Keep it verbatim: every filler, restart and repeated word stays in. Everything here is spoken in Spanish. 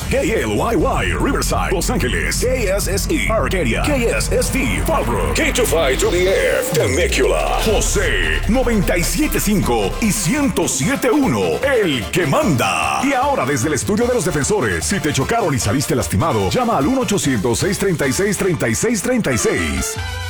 K L Y Y, Riverside, Los Ángeles, K S S E, Arcadia, K S S T, Fallbrook, K two five to the F, Temecula, José, noventa y siete punto cinco y ciento siete punto uno, el que manda. Y ahora desde el estudio de los defensores, si te chocaron y saliste lastimado, llama al uno ochocientos, seiscientos treinta y seis, treinta y seis treinta y seis.